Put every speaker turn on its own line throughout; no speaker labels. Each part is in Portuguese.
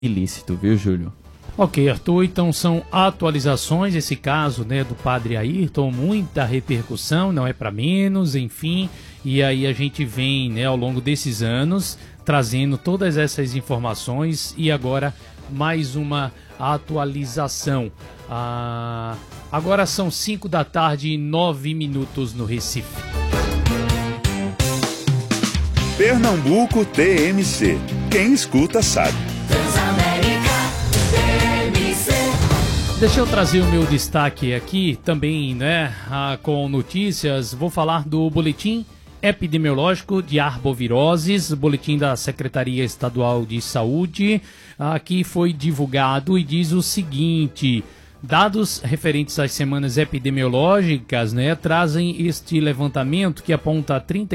ilícito, viu, Júlio?
Ok, Arthur, então são atualizações, esse caso, né, do padre Ayrton, muita repercussão, não é para menos, enfim, e aí a gente vem, né, ao longo desses anos, trazendo todas essas informações e agora mais uma atualização. Agora são 5 da tarde e 9 minutos no Recife.
Pernambuco TMC. Quem escuta sabe.
Deixa eu trazer o meu destaque aqui também, né, com notícias. Vou falar do boletim epidemiológico de arboviroses, boletim da Secretaria Estadual de Saúde, que foi divulgado e diz o seguinte: dados referentes às semanas epidemiológicas, né, trazem este levantamento que aponta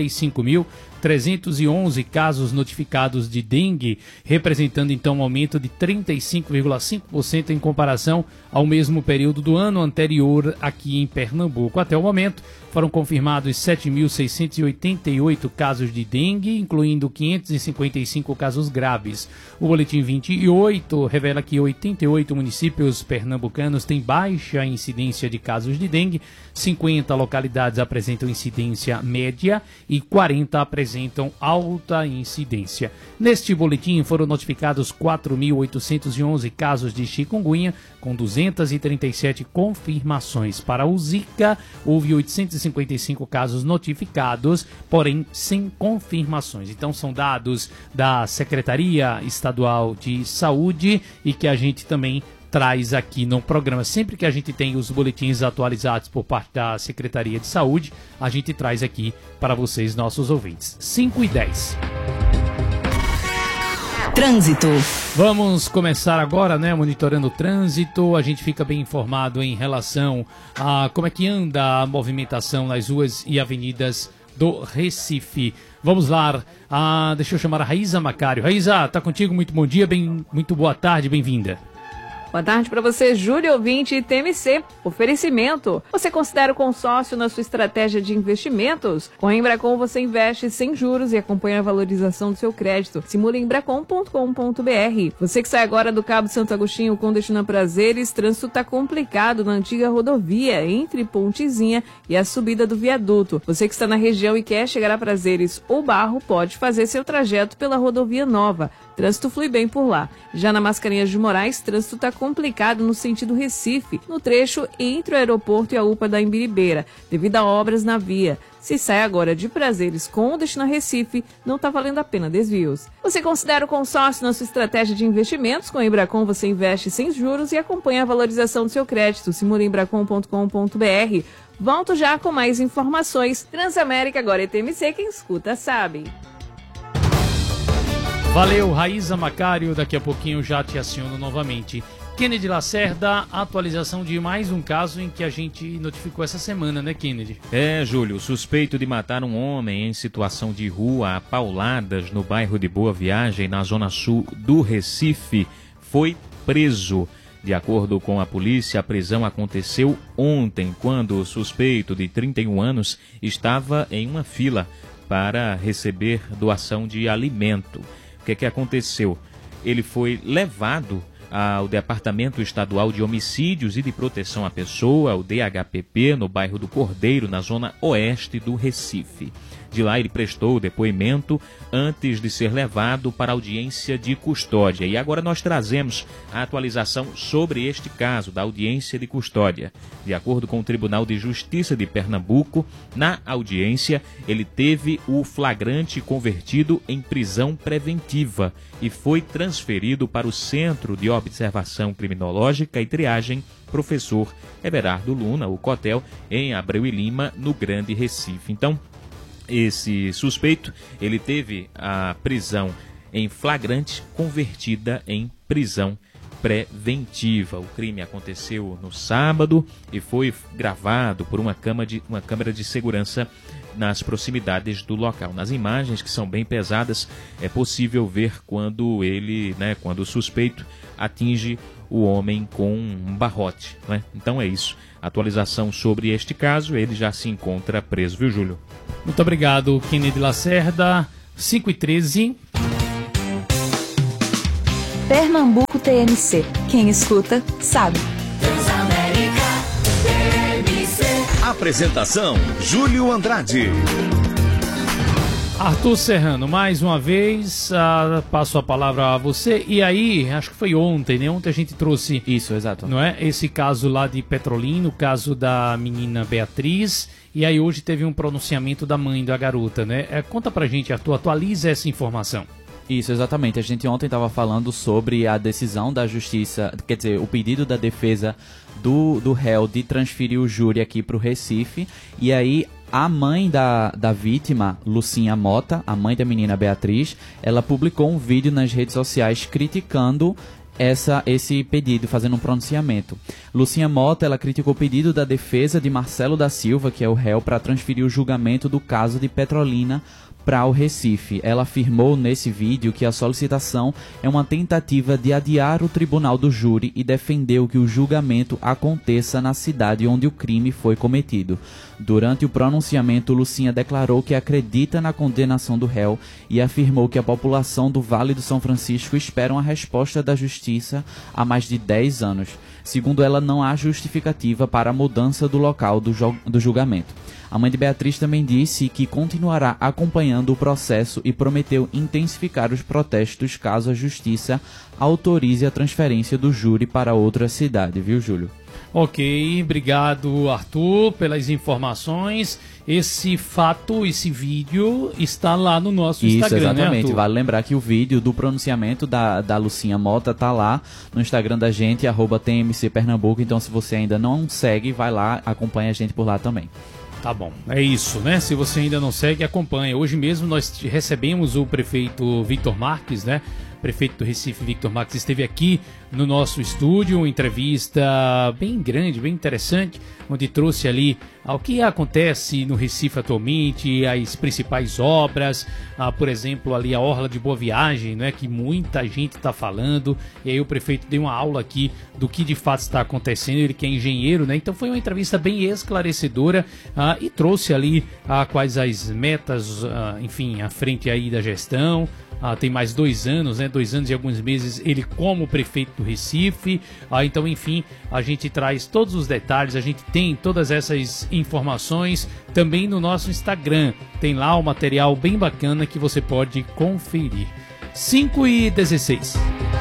35.311 casos notificados de dengue, representando então um aumento de 35,5% em comparação ao mesmo período do ano anterior aqui em Pernambuco. Até o momento, foram confirmados 7.688 casos de dengue, incluindo 555 casos graves. O boletim 28 revela que 88 municípios pernambucanos têm baixa incidência de casos de dengue, 50 localidades apresentam incidência média e 40 apresentam alta incidência. Neste boletim foram notificados 4.811 casos de chikungunya, com 237 confirmações. Para o Zika, houve 855 casos notificados, porém sem confirmações. Então são dados da Secretaria Estadual de Saúde e que a gente também traz aqui no programa. Sempre que a gente tem os boletins atualizados por parte da Secretaria de Saúde, a gente traz aqui para vocês, nossos ouvintes. 5h10.
Trânsito.
Vamos começar agora, né, monitorando o trânsito. A gente fica bem informado em relação a como é que anda a movimentação nas ruas e avenidas do Recife. Vamos lá, deixa eu chamar a Raíza Macário. Raíza, tá contigo, muito bom dia, muito boa tarde, bem-vinda.
Boa tarde para você, Júlio, ouvinte e TMC. Oferecimento. Você considera o consórcio na sua estratégia de investimentos? Com a Embracon você investe sem juros e acompanha a valorização do seu crédito. Simule embracon.com.br. Você que sai agora do Cabo Santo Agostinho com destino a Prazeres, trânsito tá complicado na antiga rodovia entre Pontezinha e a subida do viaduto. Você que está na região e quer chegar a Prazeres ou Barro, pode fazer seu trajeto pela rodovia nova. Trânsito flui bem por lá. Já na Mascarenhas de Moraes, trânsito está complicado no sentido Recife, no trecho entre o aeroporto e a UPA da Imbiribeira, devido a obras na via. Se sai agora de Prazeres com destino a Recife, não está valendo a pena desvios. Você considera o consórcio na sua estratégia de investimentos? Com a Embracon você investe sem juros e acompanha a valorização do seu crédito. Simule embracon.com.br. Volto já com mais informações. Transamérica agora é TMC, quem escuta sabe.
Valeu, Raíza Macário, daqui a pouquinho já te aciono novamente. Kennedy Lacerda, atualização de mais um caso em que a gente notificou essa semana, né, Kennedy?
Júlio, suspeito de matar um homem em situação de rua a pauladas no bairro de Boa Viagem, na zona sul do Recife, foi preso. De acordo com a polícia, a prisão aconteceu ontem, quando o suspeito de 31 anos estava em uma fila para receber doação de alimento. O que aconteceu? Ele foi levado ao Departamento Estadual de Homicídios e de Proteção à Pessoa, o DHPP, no bairro do Cordeiro, na zona oeste do Recife. De lá ele prestou o depoimento antes de ser levado para audiência de custódia. E agora nós trazemos a atualização sobre este caso da audiência de custódia. De acordo com o Tribunal de Justiça de Pernambuco, na audiência ele teve o flagrante convertido em prisão preventiva e foi transferido para o Centro de Observação Criminológica e Triagem Professor Everardo Luna, o COTEL, em Abreu e Lima, no Grande Recife. Então, esse suspeito, ele teve a prisão em flagrante convertida em prisão preventiva. O crime aconteceu no sábado e foi gravado por uma câmera de segurança nas proximidades do local. Nas imagens, que são bem pesadas, é possível ver quando quando o suspeito atinge o homem com um barrote, né? Então é isso. Atualização sobre este caso, ele já se encontra preso, viu, Júlio?
Muito obrigado, Kennedy Lacerda. 5h13.
Pernambuco TMC. Quem escuta, sabe.
Apresentação: Júlio Andrade.
Arthur Serrano, mais uma vez, passo a palavra a você. E aí, acho que foi ontem, né? Ontem a gente trouxe...
Isso, exato.
Não é? Esse caso lá de Petrolina, o caso da menina Beatriz. E aí hoje teve um pronunciamento da mãe da garota, né? Conta pra gente, Arthur, atualiza essa informação.
Isso, exatamente. A gente ontem estava falando sobre a decisão da justiça, quer dizer, o pedido da defesa do réu de transferir o júri aqui para o Recife. E aí a mãe da vítima, Lucinha Mota, a mãe da menina Beatriz, ela publicou um vídeo nas redes sociais criticando esse pedido, fazendo um pronunciamento. Lucinha Mota, ela criticou o pedido da defesa de Marcelo da Silva, que é o réu, para transferir o julgamento do caso de Petrolina para o Recife. Ela afirmou nesse vídeo que a solicitação é uma tentativa de adiar o tribunal do júri e defendeu que o julgamento aconteça na cidade onde o crime foi cometido. Durante o pronunciamento, Lucinha declarou que acredita na condenação do réu e afirmou que a população do Vale do São Francisco espera uma resposta da justiça há mais de 10 anos. Segundo ela, não há justificativa para a mudança do local do julgamento. A mãe de Beatriz também disse que continuará acompanhando o processo e prometeu intensificar os protestos caso a justiça autorize a transferência do júri para outra cidade, viu, Júlio?
Ok, obrigado, Arthur, pelas informações. Esse fato, esse vídeo está lá no nosso Instagram,
exatamente,
né, Arthur?
Vale lembrar que o vídeo do pronunciamento da Lucinha Mota tá lá no Instagram da gente, @TMC Pernambuco. Então, se você ainda não segue, vai lá, acompanha a gente por lá também.
Tá bom, é isso, né? Se você ainda não segue, acompanha. Hoje mesmo nós recebemos o prefeito Victor Marques, né? Prefeito do Recife, Victor Marques, esteve aqui no nosso estúdio, uma entrevista bem grande, bem interessante, onde trouxe ali o que acontece no Recife atualmente, as principais obras, por exemplo, ali a Orla de Boa Viagem, né, que muita gente está falando, e aí o prefeito deu uma aula aqui do que de fato está acontecendo, ele que é engenheiro, né, então foi uma entrevista bem esclarecedora e trouxe ali quais as metas, enfim, à frente aí da gestão. Tem mais 2 anos, né? 2 anos e alguns meses ele como prefeito do Recife. Então, enfim, a gente traz todos os detalhes, a gente tem todas essas informações também no nosso Instagram. Tem lá o material bem bacana que você pode conferir. 5h16.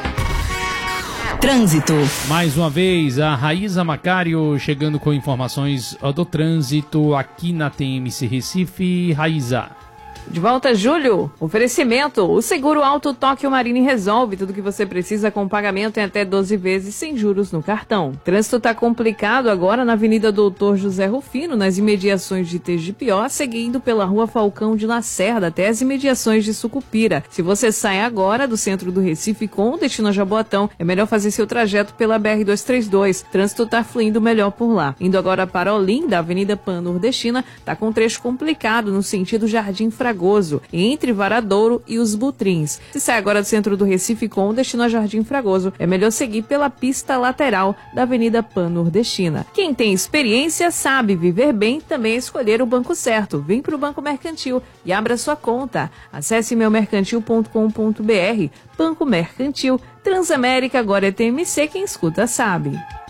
Trânsito.
Mais uma vez, a Raíza Macário chegando com informações do trânsito aqui na TMC Recife. Raíza.
De volta, Júlio. Oferecimento. O Seguro Auto Tóquio Marine resolve tudo o que você precisa com pagamento em até 12 vezes sem juros no cartão. O trânsito está complicado agora na Avenida Doutor José Rufino, nas imediações de Tegipió, seguindo pela Rua Falcão de Lacerda até as imediações de Sucupira. Se você sai agora do centro do Recife com destino a Jaboatão, é melhor fazer seu trajeto pela BR-232. O trânsito está fluindo melhor por lá. Indo agora para Olinda, a Avenida Pan-Nordestina, está com um trecho complicado no sentido Jardim Fragoso, entre Varadouro e os Butrins. Se sai agora do centro do Recife com destino a Jardim Fragoso, é melhor seguir pela pista lateral da Avenida Pan-Nordestina. Quem tem experiência sabe viver bem, também é escolher o banco certo. Vem para o Banco Mercantil e abra sua conta. Acesse meumercantil.com.br. Banco Mercantil, Transamérica, agora é TMC, quem escuta sabe.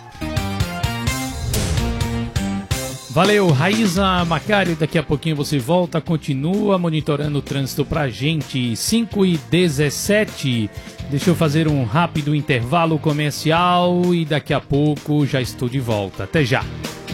Valeu, Raíza Macário, daqui a pouquinho você volta, continua monitorando o trânsito pra gente. 5h17, deixa eu fazer um rápido intervalo comercial e daqui a pouco já estou de volta. Até já!